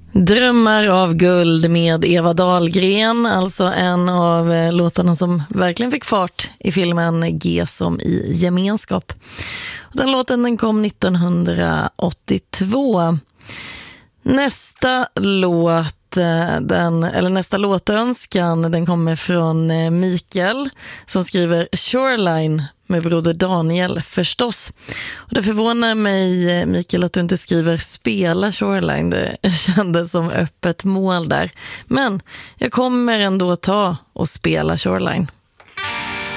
Drömmar av guld med Eva Dahlgren, alltså en av låtarna som verkligen fick fart i filmen G som i gemenskap. Den låten kom 1982. Nästa låtönskan den kommer från Mikael som skriver Shoreline med broder Daniel förstås. Och det förvånar mig, Mikael, att du inte skriver spela Shoreline. Det kändes som öppet mål där. Men jag kommer ändå ta och spela Shoreline.